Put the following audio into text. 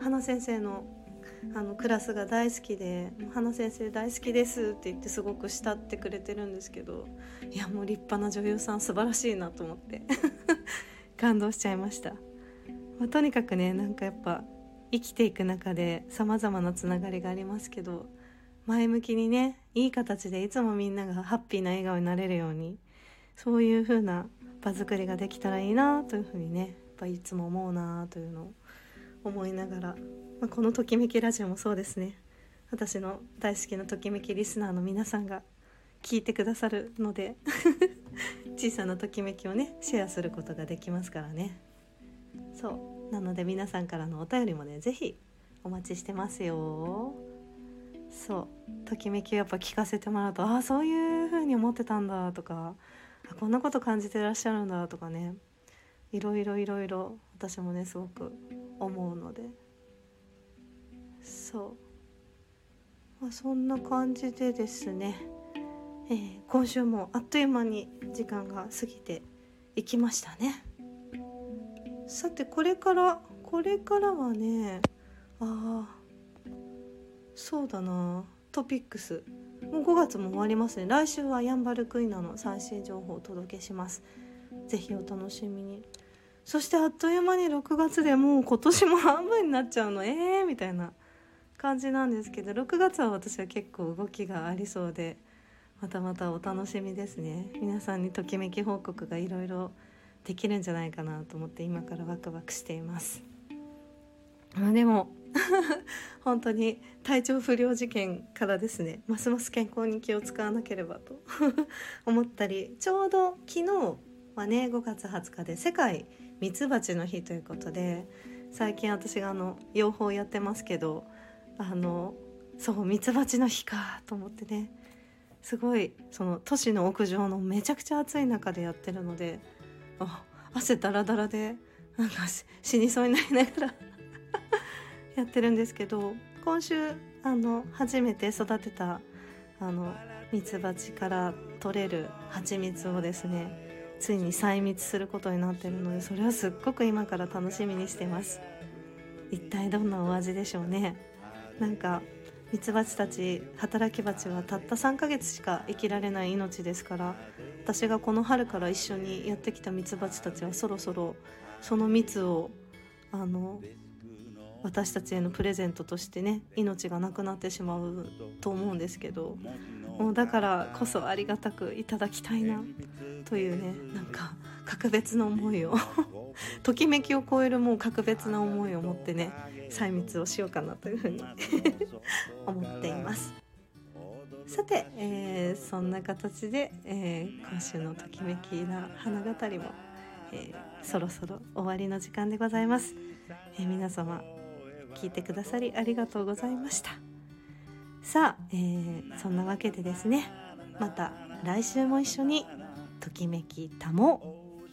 花先生のクラスが大好きで、花先生大好きですって言ってすごく慕ってくれてるんですけど、いやもう立派な女優さん素晴らしいなと思って感動しちゃいました。とにかくね、なんかやっぱ生きていく中で様々なつながりがありますけど、前向きにね、いい形でいつもみんながハッピーな笑顔になれるように、そういう風な場作りができたらいいなというふうにね、やっぱいつも思うなというのを思いながら、このときめきラジオもそうですね。私の大好きなときめきリスナーの皆さんが聞いてくださるので小さなときめきをねシェアすることができますからね。そうなので皆さんからのお便りもねぜひお待ちしてますよ。そうときめきをやっぱ聞かせてもらうと、ああそういう風に思ってたんだとか、あこんなこと感じてらっしゃるんだとかね、いろいろ私もねすごく思うので、そう、そんな感じでですね、今週もあっという間に時間が過ぎていきましたね。さてこれからはね、そうだな、トピックスもう5月も終わりますね。来週はヤンバルクイナの最新情報をお届けします。ぜひお楽しみに。そしてあっという間に6月でもう今年も半分になっちゃうのみたいな感じなんですけど、6月は私は結構動きがありそうで、またお楽しみですね。皆さんにときめき報告がいろいろできるんじゃないかなと思って今からワクワクしています。でも本当に体調不良事件からですね、ますます健康に気を使わなければと思ったり、ちょうど昨日はね5月20日で世界ミツバチの日ということで、最近私が養蜂やってますけど、そうミツバチの日かと思ってね、すごいその都市の屋上のめちゃくちゃ暑い中でやってるので、汗だらだらでなんか死にそうになりながらやってるんですけど、今週初めて育てたミツバチから取れる蜂蜜をですね、ついに採蜜することになっているので、それをすっごく今から楽しみにしてます。一体どんなお味でしょうね。なんかミツバチたち、働きバチはたった3ヶ月しか生きられない命ですから、私がこの春から一緒にやってきたミツバチたちはそろそろその蜜を私たちへのプレゼントとしてね、命がなくなってしまうと思うんですけど、もうだからこそありがたくいただきたいなというね、なんか格別な思いをときめきを超えるもう格別な思いを持ってね、採蜜をしようかなというふうに思っています。さて、そんな形で、今週のときめきな花語りも、そろそろ終わりの時間でございます。皆様聞いてくださりありがとうございました。さあ、そんなわけでですね、また来週も一緒にときめきたも